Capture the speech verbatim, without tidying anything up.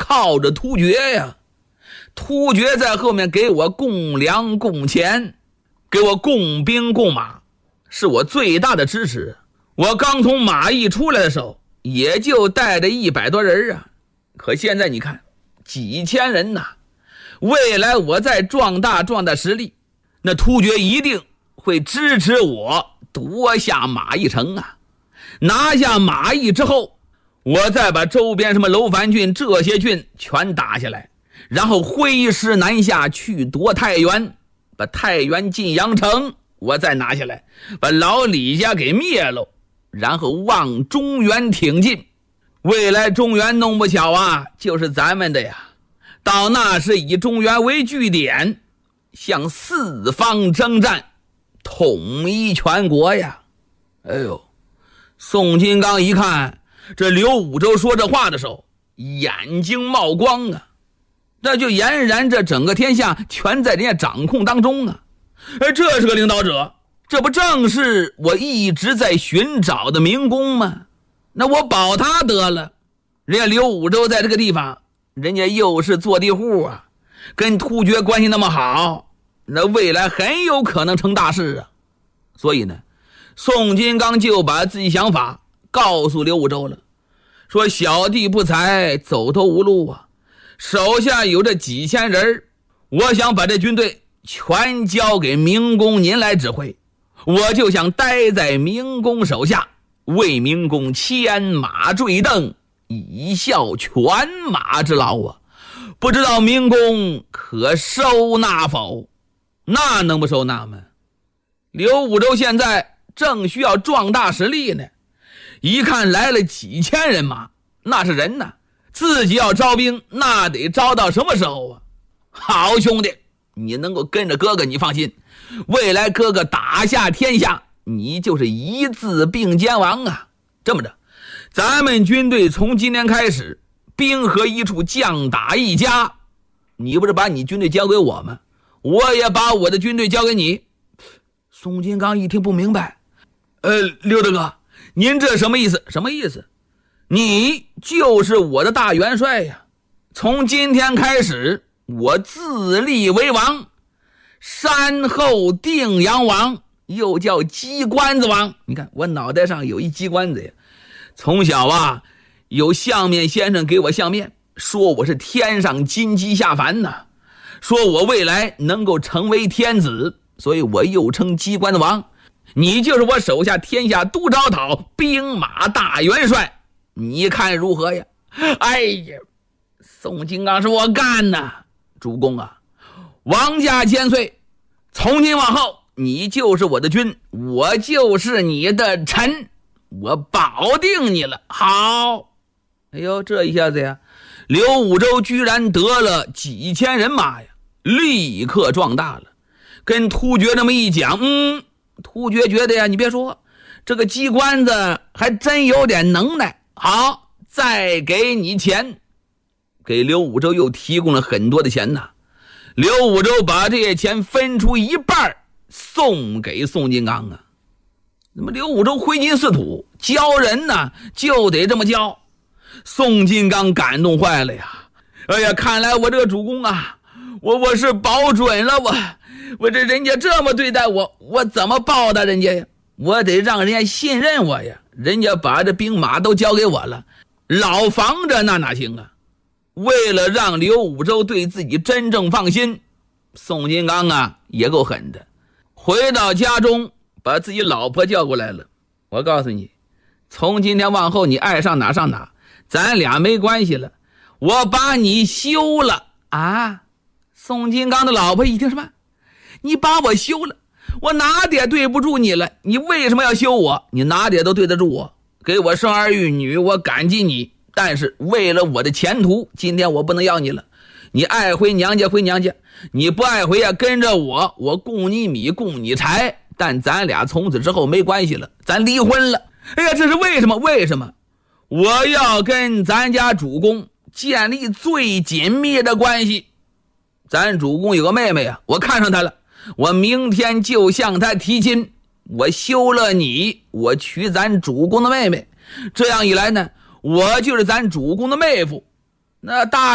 靠着突厥呀。突厥在后面给我供粮供钱，给我供兵供马，是我最大的支持。我刚从马邑出来的时候也就带着一百多人啊，可现在你看几千人呐、啊。未来我再壮大壮大实力，那突厥一定会支持我夺下马邑城啊。拿下马邑之后，我再把周边什么楼烦郡这些郡全打下来，然后挥师南下去夺太原，把太原晋阳城我再拿下来，把老李家给灭了，然后往中原挺进。未来中原弄不巧啊，就是咱们的呀。到那时以中原为据点，向四方征战，统一全国呀。哎呦，宋金刚一看这刘武周说这话的时候，眼睛冒光啊，那就俨然这整个天下全在人家掌控当中啊。而这是个领导者，这不正是我一直在寻找的明公吗？那我保他得了。人家刘武周在这个地方，人家又是坐地户啊，跟突厥关系那么好，那未来很有可能成大事啊。所以呢，宋金刚就把自己想法告诉刘武周了，说小弟不才，走投无路啊，手下有这几千人，我想把这军队全交给明公您来指挥，我就想待在明公手下，为明公牵马坠镫，以效犬马之劳啊！不知道明公可收纳否？那能不收纳吗？刘武周现在正需要壮大实力呢，一看来了几千人马，那是人呐，自己要招兵，那得招到什么时候啊？好兄弟，你能够跟着哥哥，你放心，未来哥哥打下天下，你就是一字并肩王啊！这么着，咱们军队从今天开始兵合一处，将打一家。你不是把你军队交给我吗？我也把我的军队交给你。宋金刚一听不明白，呃，刘大哥，您这什么意思？什么意思？你就是我的大元帅呀！从今天开始，我自立为王，山后定阳王，又叫鸡冠子王。你看我脑袋上有一鸡冠子呀，从小啊，有相面先生给我相面，说我是天上金鸡下凡呐、啊，说我未来能够成为天子，所以我又称鸡冠子王。你就是我手下天下都招讨兵马大元帅，你看如何呀？哎呀，宋金刚说我干呐！主公啊，王家千岁，从今往后你就是我的君，我就是你的臣，我保定你了。好，哎呦，这一下子呀，刘武周居然得了几千人马呀，立刻壮大了。跟突厥这么一讲，嗯，突厥觉得呀，你别说，这个鸡冠子还真有点能耐。好，再给你钱，给刘武周又提供了很多的钱呐。刘武周把这些钱分出一半送给宋金刚啊。那么刘武周挥金似土，教人呢就得这么教。宋金刚感动坏了呀！哎呀，看来我这个主公啊，我我是保准了，我我这人家这么对待我，我怎么报答人家呀？我得让人家信任我呀！人家把这兵马都交给我了，老防着那哪行啊？为了让刘武周对自己真正放心，宋金刚啊也够狠的。回到家中，把自己老婆叫过来了。我告诉你，从今天往后，你爱上哪上哪，咱俩没关系了。我把你休了啊！宋金刚的老婆一听什么？你把我休了？我哪点对不住你了？你为什么要休我？你哪点都对得住我，给我生儿育女，我感激你。但是为了我的前途，今天我不能要你了。你爱回娘家回娘家，你不爱回呀，跟着我，我供你米供你柴，但咱俩从此之后没关系了，咱离婚了。哎呀，这是为什么？为什么？我要跟咱家主公建立最紧密的关系。咱主公有个妹妹啊，我看上她了，我明天就向她提亲。我休了你，我娶咱主公的妹妹，这样一来呢，我就是咱主公的妹夫。那大